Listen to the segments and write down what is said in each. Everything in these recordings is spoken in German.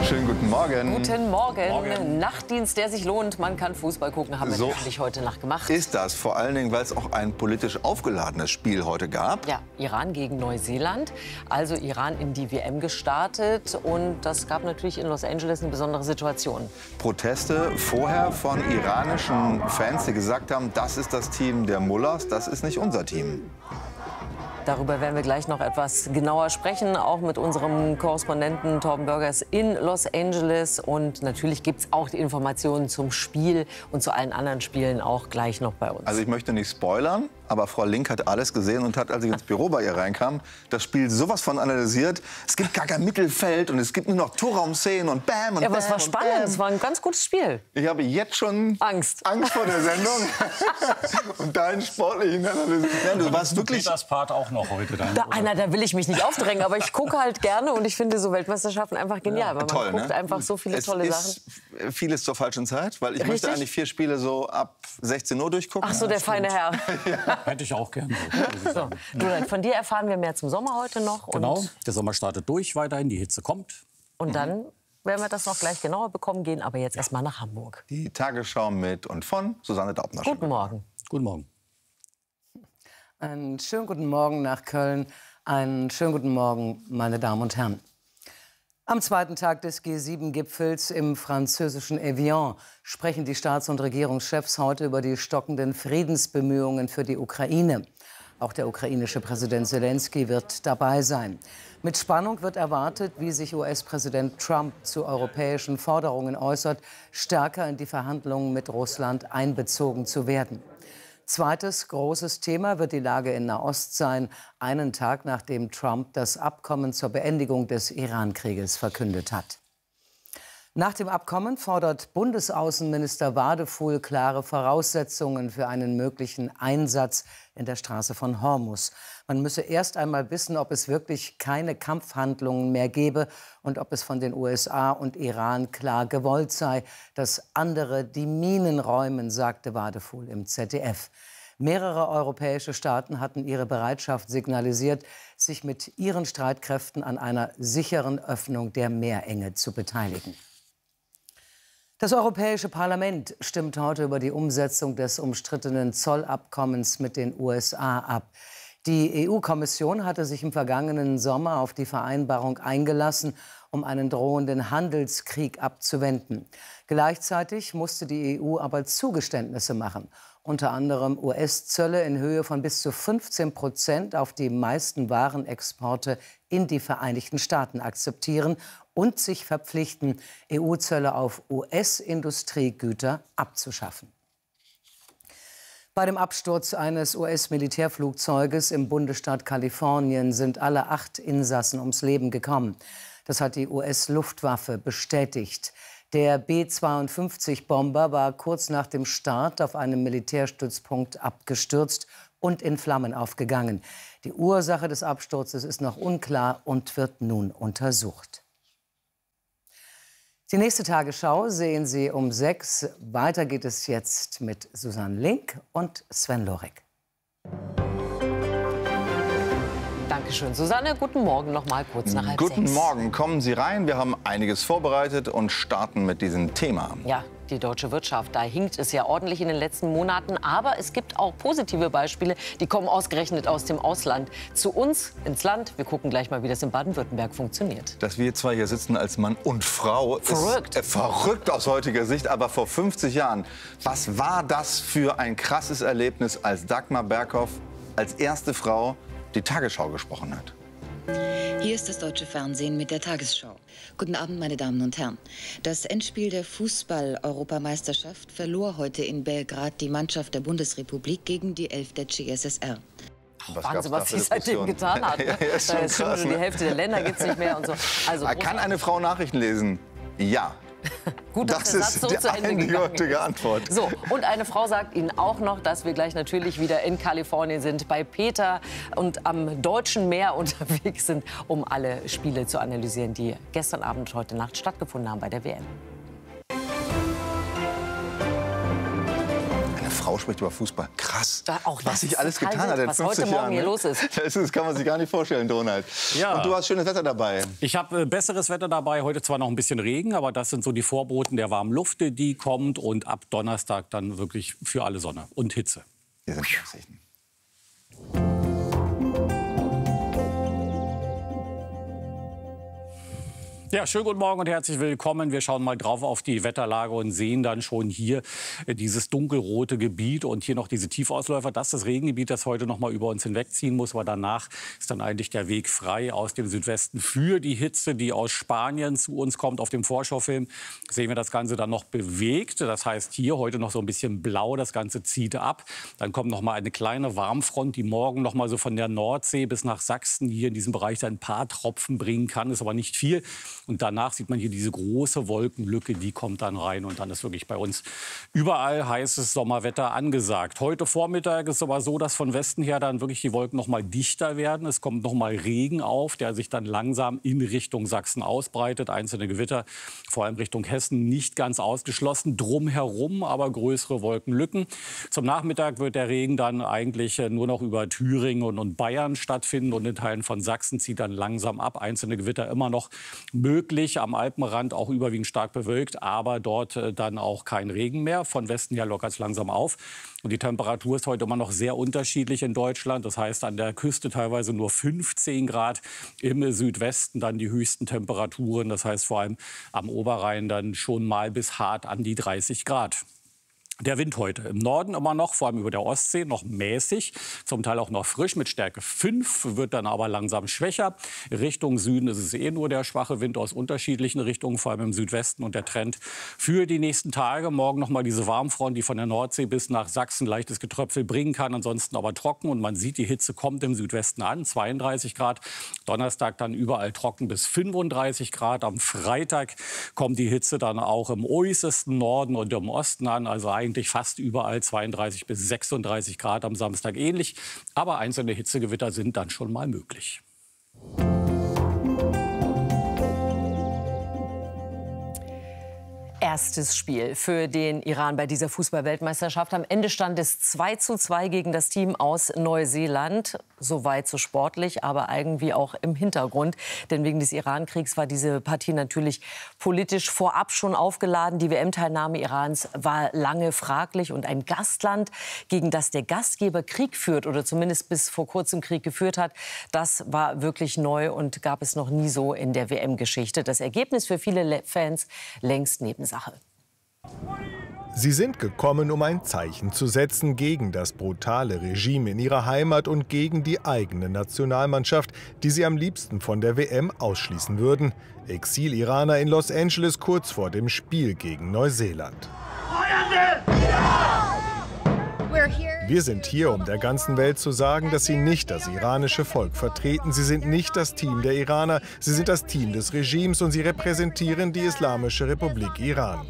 Schönen guten Morgen. Guten Morgen. Nachtdienst, der sich lohnt. Man kann Fußball gucken, haben wir natürlich heute Nacht gemacht. Ist das vor allen Dingen, weil es auch ein politisch aufgeladenes Spiel heute gab? Ja, Iran gegen Neuseeland. Also Iran in die WM gestartet. Und das gab natürlich in Los Angeles eine besondere Situation. Proteste vorher von iranischen Fans, die gesagt haben, das ist das Team der Mullahs, das ist nicht unser Team. Darüber werden wir gleich noch etwas genauer sprechen, auch mit unserem Korrespondenten Torben Börgers in Los Angeles. Und natürlich gibt es auch die Informationen zum Spiel und zu allen anderen Spielen auch gleich noch bei uns. Also ich möchte nicht spoilern, aber Frau Link hat alles gesehen und hat, als ich ins Büro bei ihr reinkam, das Spiel sowas von analysiert. Es gibt gar kein Mittelfeld und es gibt nur noch Torraumszenen und Bam und ja, aber Bam es war spannend, es war ein ganz gutes Spiel. Ich habe jetzt schon Angst vor der Sendung und deinen sportlichen Analysen. Du warst wirklich... Das Part auch noch heute dann. Da will ich mich nicht aufdrängen, aber ich gucke halt gerne und ich finde so Weltmeisterschaften einfach genial. Weil man toll, guckt einfach so viele tolle Sachen. Es ist vieles zur falschen Zeit, weil ich möchte eigentlich 4 Spiele so ab 16 Uhr durchgucken. Ach so, der feine Herr. Ja. Hätte ich auch gerne. So. Von dir erfahren wir mehr zum Sommer heute noch. Genau, der Sommer startet durch weiterhin, die Hitze kommt. Und dann werden wir das noch gleich genauer bekommen, gehen aber jetzt erst mal nach Hamburg. Die Tagesschau mit und von Susanne Daubner. Guten Morgen. Guten Morgen. Einen schönen guten Morgen nach Köln. Einen schönen guten Morgen, meine Damen und Herren. Am zweiten Tag des G7-Gipfels im französischen Evian sprechen die Staats- und Regierungschefs heute über die stockenden Friedensbemühungen für die Ukraine. Auch der ukrainische Präsident Selenskyj wird dabei sein. Mit Spannung wird erwartet, wie sich US-Präsident Trump zu europäischen Forderungen äußert, stärker in die Verhandlungen mit Russland einbezogen zu werden. Zweites großes Thema wird die Lage in Nahost sein, einen Tag nachdem Trump das Abkommen zur Beendigung des Iran-Krieges verkündet hat. Nach dem Abkommen fordert Bundesaußenminister Wadefuhl klare Voraussetzungen für einen möglichen Einsatz in der Straße von Hormuz. Man müsse erst einmal wissen, ob es wirklich keine Kampfhandlungen mehr gebe und ob es von den USA und Iran klar gewollt sei, dass andere die Minen räumen, sagte Wadefuhl im ZDF. Mehrere europäische Staaten hatten ihre Bereitschaft signalisiert, sich mit ihren Streitkräften an einer sicheren Öffnung der Meerenge zu beteiligen. Das Europäische Parlament stimmt heute über die Umsetzung des umstrittenen Zollabkommens mit den USA ab. Die EU-Kommission hatte sich im vergangenen Sommer auf die Vereinbarung eingelassen, um einen drohenden Handelskrieg abzuwenden. Gleichzeitig musste die EU aber Zugeständnisse machen. Unter anderem US-Zölle in Höhe von bis zu 15% auf die meisten Warenexporte in die Vereinigten Staaten akzeptieren und sich verpflichten, EU-Zölle auf US-Industriegüter abzuschaffen. Bei dem Absturz eines US-Militärflugzeuges im Bundesstaat Kalifornien sind alle 8 Insassen ums Leben gekommen. Das hat die US-Luftwaffe bestätigt. Der B-52-Bomber war kurz nach dem Start auf einem Militärstützpunkt abgestürzt und in Flammen aufgegangen. Die Ursache des Absturzes ist noch unklar und wird nun untersucht. Die nächste Tagesschau sehen Sie um 6. Weiter geht es jetzt mit Susanne Link und Sven Lorik. Dankeschön, Susanne. Guten Morgen noch mal kurz nach 5:30. Guten Morgen, kommen Sie rein. Wir haben einiges vorbereitet und starten mit diesem Thema. Ja, die deutsche Wirtschaft, da hinkt es ja ordentlich in den letzten Monaten. Aber es gibt auch positive Beispiele, die kommen ausgerechnet aus dem Ausland zu uns ins Land. Wir gucken gleich mal, wie das in Baden-Württemberg funktioniert. Dass wir zwei hier sitzen als Mann und Frau, verrückt. Ist verrückt aus heutiger Sicht. Aber vor 50 Jahren, was war das für ein krasses Erlebnis, als Dagmar Berghoff als erste Frau die Tagesschau gesprochen hat? Hier ist das deutsche Fernsehen mit der Tagesschau. Guten Abend, meine Damen und Herren. Das Endspiel der Fußball-Europameisterschaft verlor heute in Belgrad die Mannschaft der Bundesrepublik gegen die 11 der CSSR. Wahnsinn, was sie seitdem getan hat. Ne? Ja, ist schon krass, die Hälfte der Länder gibt es nicht mehr und so. Also, kann eine Frau Nachrichten lesen? Ja. Gut, dass das der Satz ist so die zu Ende gegangen eindeutige ist. Antwort. So, und eine Frau sagt Ihnen auch noch, dass wir gleich natürlich wieder in Kalifornien sind, bei Peter und am Deutschen Meer unterwegs sind, um alle Spiele zu analysieren, die gestern Abend, heute Nacht stattgefunden haben bei der WM. Frau spricht über Fußball. Krass, auch was sich alles getan hat in 50 heute Morgen Jahren. hier los ist. Das kann man sich gar nicht vorstellen, Donald. Ja. Und du hast schönes Wetter dabei. Ich habe besseres Wetter dabei. Heute zwar noch ein bisschen Regen, aber das sind so die Vorboten der warmen Luft, die kommt. Und ab Donnerstag dann wirklich für alle Sonne und Hitze. Hier sind die Aussichten. Ja, schönen guten Morgen und herzlich willkommen. Wir schauen mal drauf auf die Wetterlage und sehen dann schon hier dieses dunkelrote Gebiet und hier noch diese Tiefausläufer. Das ist das Regengebiet, das heute noch mal über uns hinwegziehen muss. Aber danach ist dann eigentlich der Weg frei aus dem Südwesten für die Hitze, die aus Spanien zu uns kommt. Auf dem Vorschaufilm sehen wir das Ganze dann noch bewegt. Das heißt, hier heute noch so ein bisschen blau. Das Ganze zieht ab. Dann kommt noch mal eine kleine Warmfront, die morgen noch mal so von der Nordsee bis nach Sachsen hier in diesem Bereich ein paar Tropfen bringen kann. Ist aber nicht viel. Und danach sieht man hier diese große Wolkenlücke, die kommt dann rein. Und dann ist wirklich bei uns überall heißes Sommerwetter angesagt. Heute Vormittag ist es aber so, dass von Westen her dann wirklich die Wolken noch mal dichter werden. Es kommt noch mal Regen auf, der sich dann langsam in Richtung Sachsen ausbreitet. Einzelne Gewitter, vor allem Richtung Hessen, nicht ganz ausgeschlossen. Drumherum aber größere Wolkenlücken. Zum Nachmittag wird der Regen dann eigentlich nur noch über Thüringen und Bayern stattfinden. Und in Teilen von Sachsen zieht dann langsam ab. Einzelne Gewitter immer noch möglich, am Alpenrand auch überwiegend stark bewölkt, aber dort dann auch kein Regen mehr. Von Westen her lockert es langsam auf. Und die Temperatur ist heute immer noch sehr unterschiedlich in Deutschland. Das heißt, an der Küste teilweise nur 15 Grad, im Südwesten dann die höchsten Temperaturen. Das heißt vor allem am Oberrhein dann schon mal bis hart an die 30 Grad. Der Wind heute im Norden immer noch, vor allem über der Ostsee, noch mäßig, zum Teil auch noch frisch mit Stärke 5, wird dann aber langsam schwächer. Richtung Süden ist es nur der schwache Wind aus unterschiedlichen Richtungen, vor allem im Südwesten. Und der Trend für die nächsten Tage, morgen noch mal diese Warmfront, die von der Nordsee bis nach Sachsen leichtes Getröpfel bringen kann, ansonsten aber trocken. Und man sieht, die Hitze kommt im Südwesten an, 32 Grad. Donnerstag dann überall trocken bis 35 Grad. Am Freitag kommt die Hitze dann auch im äußersten Norden und im Osten an, also eigentlich fast überall 32 bis 36 Grad, am Samstag ähnlich. Aber einzelne Hitzegewitter sind dann schon mal möglich. Erstes Spiel für den Iran bei dieser Fußball-Weltmeisterschaft. Am Ende stand es 2:2 gegen das Team aus Neuseeland. Soweit so sportlich, aber irgendwie auch im Hintergrund. Denn wegen des Iran-Kriegs war diese Partie natürlich politisch vorab schon aufgeladen. Die WM-Teilnahme Irans war lange fraglich. Und ein Gastland, gegen das der Gastgeber Krieg führt oder zumindest bis vor kurzem Krieg geführt hat, das war wirklich neu und gab es noch nie so in der WM-Geschichte. Das Ergebnis für viele Fans längst Nebensache. Sie sind gekommen, um ein Zeichen zu setzen gegen das brutale Regime in ihrer Heimat und gegen die eigene Nationalmannschaft, die sie am liebsten von der WM ausschließen würden. Exil-Iraner in Los Angeles kurz vor dem Spiel gegen Neuseeland. Wir sind hier, um der ganzen Welt zu sagen, dass sie nicht das iranische Volk vertreten. Sie sind nicht das Team der Iraner, sie sind das Team des Regimes und sie repräsentieren die Islamische Republik Iran.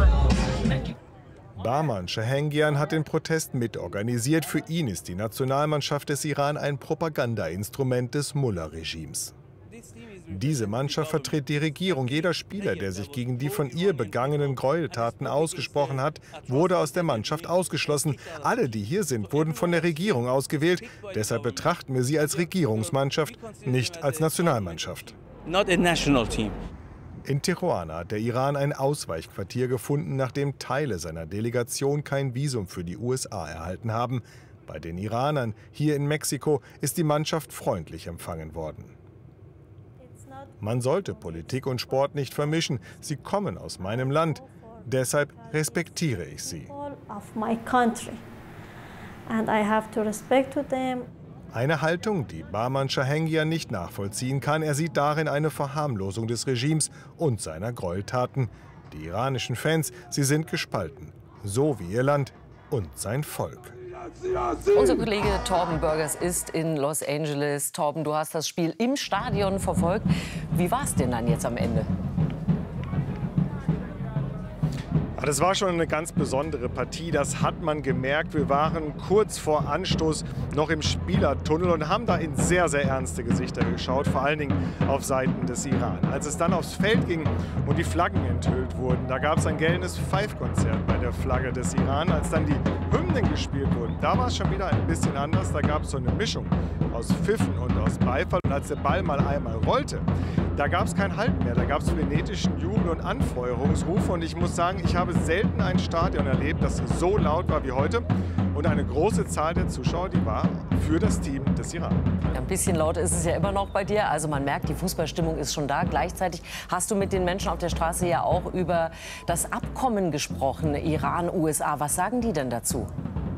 Bahman Shahangian hat den Protest mitorganisiert. Für ihn ist die Nationalmannschaft des Iran ein Propagandainstrument des Mullah-Regimes. Diese Mannschaft vertritt die Regierung. Jeder Spieler, der sich gegen die von ihr begangenen Gräueltaten ausgesprochen hat, wurde aus der Mannschaft ausgeschlossen. Alle, die hier sind, wurden von der Regierung ausgewählt. Deshalb betrachten wir sie als Regierungsmannschaft, nicht als Nationalmannschaft. In Tijuana hat der Iran ein Ausweichquartier gefunden, nachdem Teile seiner Delegation kein Visum für die USA erhalten haben. Bei den Iranern hier in Mexiko ist die Mannschaft freundlich empfangen worden. Man sollte Politik und Sport nicht vermischen. Sie kommen aus meinem Land. Deshalb respektiere ich sie. Eine Haltung, die Bahman Shahangian nicht nachvollziehen kann. Er sieht darin eine Verharmlosung des Regimes und seiner Gräueltaten. Die iranischen Fans, sie sind gespalten. So wie ihr Land und sein Volk. Unser Kollege Torben Burgers ist in Los Angeles. Torben, du hast das Spiel im Stadion verfolgt. Wie war es denn dann jetzt am Ende? Das war schon eine ganz besondere Partie, das hat man gemerkt. Wir waren kurz vor Anstoß noch im Spielertunnel und haben da in sehr, sehr ernste Gesichter geschaut, vor allen Dingen auf Seiten des Iran. Als es dann aufs Feld ging und die Flaggen enthüllt wurden, da gab es ein gellendes Pfeifkonzert bei der Flagge des Iran. Als dann die Hymnen gespielt wurden, da war es schon wieder ein bisschen anders. Da gab es so eine Mischung aus Pfiffen und aus Beifall. Und als der Ball mal einmal rollte, da gab es kein Halten mehr. Da gab es frenetischen Jubel und Anfeuerungsrufe. Und ich muss sagen, ich habe selten ein Stadion erlebt, das so laut war wie heute. Und eine große Zahl der Zuschauer, die war für das Team des Iran. Ein bisschen lauter ist es ja immer noch bei dir. Also man merkt, die Fußballstimmung ist schon da. Gleichzeitig hast du mit den Menschen auf der Straße ja auch über das Abkommen gesprochen, Iran, USA. Was sagen die denn dazu?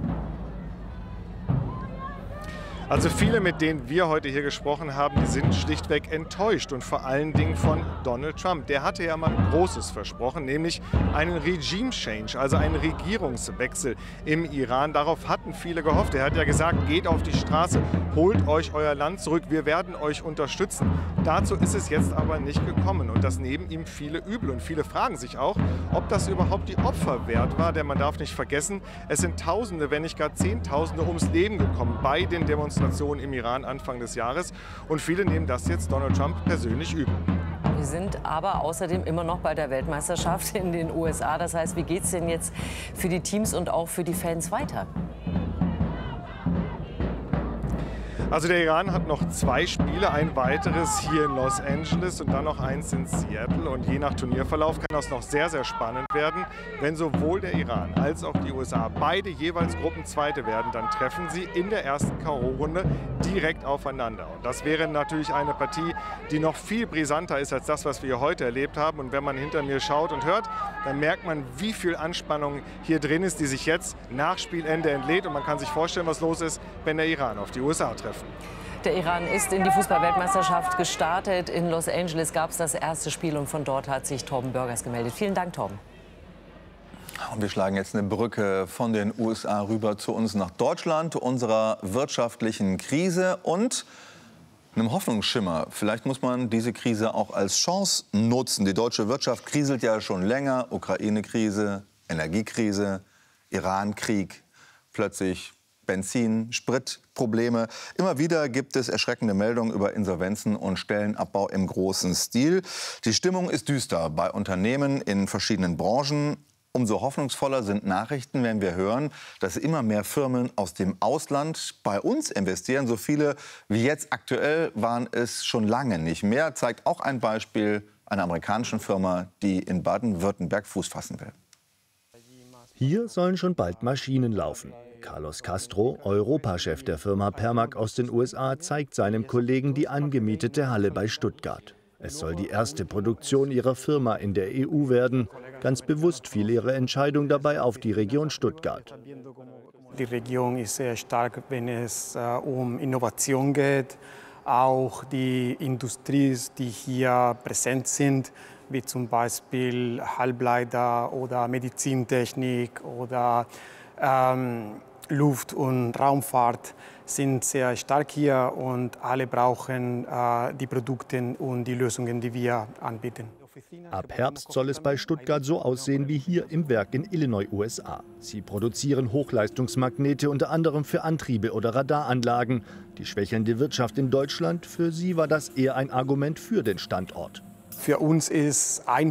Also viele, mit denen wir heute hier gesprochen haben, die sind schlichtweg enttäuscht und vor allen Dingen von Donald Trump. Der hatte ja mal Großes versprochen, nämlich einen Regime-Change, also einen Regierungswechsel im Iran. Darauf hatten viele gehofft. Er hat ja gesagt, geht auf die Straße, holt euch euer Land zurück, wir werden euch unterstützen. Dazu ist es jetzt aber nicht gekommen und das nehmen ihm viele übel. Und viele fragen sich auch, ob das überhaupt die Opfer wert war, denn man darf nicht vergessen, es sind Tausende, wenn nicht gar Zehntausende ums Leben gekommen bei den Demonstrationen im Iran Anfang des Jahres. Und viele nehmen das jetzt Donald Trump persönlich übel. Wir sind aber außerdem immer noch bei der Weltmeisterschaft in den USA. Das heißt, wie geht es denn jetzt für die Teams und auch für die Fans weiter? Also der Iran hat noch 2 Spiele, ein weiteres hier in Los Angeles und dann noch eins in Seattle. Und je nach Turnierverlauf kann das noch sehr, sehr spannend werden. Wenn sowohl der Iran als auch die USA beide jeweils Gruppenzweite werden, dann treffen sie in der ersten K.O.-Runde direkt aufeinander. Und das wäre natürlich eine Partie, die noch viel brisanter ist als das, was wir heute erlebt haben. Und wenn man hinter mir schaut und hört, dann merkt man, wie viel Anspannung hier drin ist, die sich jetzt nach Spielende entlädt. Und man kann sich vorstellen, was los ist, wenn der Iran auf die USA trifft. Der Iran ist in die Fußball-Weltmeisterschaft gestartet. In Los Angeles gab es das erste Spiel und von dort hat sich Torben Börgers gemeldet. Vielen Dank, Torben. Und wir schlagen jetzt eine Brücke von den USA rüber zu uns nach Deutschland, unserer wirtschaftlichen Krise und einem Hoffnungsschimmer. Vielleicht muss man diese Krise auch als Chance nutzen. Die deutsche Wirtschaft kriselt ja schon länger. Ukraine-Krise, Energiekrise, Iran-Krieg, plötzlich Benzin, Spritprobleme. Immer wieder gibt es erschreckende Meldungen über Insolvenzen und Stellenabbau im großen Stil. Die Stimmung ist düster bei Unternehmen in verschiedenen Branchen. Umso hoffnungsvoller sind Nachrichten, wenn wir hören, dass immer mehr Firmen aus dem Ausland bei uns investieren. So viele wie jetzt aktuell waren es schon lange nicht mehr. Zeigt auch ein Beispiel einer amerikanischen Firma, die in Baden-Württemberg Fuß fassen will. Hier sollen schon bald Maschinen laufen. Carlos Castro, Europachef der Firma Permac aus den USA, zeigt seinem Kollegen die angemietete Halle bei Stuttgart. Es soll die erste Produktion ihrer Firma in der EU werden. Ganz bewusst fiel ihre Entscheidung dabei auf die Region Stuttgart. Die Region ist sehr stark, wenn es um Innovation geht. Auch die Industries, die hier präsent sind, wie zum Beispiel Halbleiter oder Medizintechnik oder Luft- und Raumfahrt sind sehr stark hier und alle brauchen die Produkte und die Lösungen, die wir anbieten. Ab Herbst soll es bei Stuttgart so aussehen wie hier im Werk in Illinois, USA. Sie produzieren Hochleistungsmagnete unter anderem für Antriebe oder Radaranlagen. Die schwächelnde Wirtschaft in Deutschland, für sie war das eher ein Argument für den Standort. Für uns ist ein